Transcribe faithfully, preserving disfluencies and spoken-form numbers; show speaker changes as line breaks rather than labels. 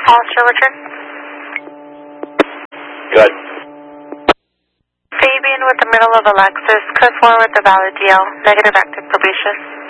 Hollister, Richard.
Good.
Fabian with the middle of Alexis, Chris Warren with the valid D L, negative active probation.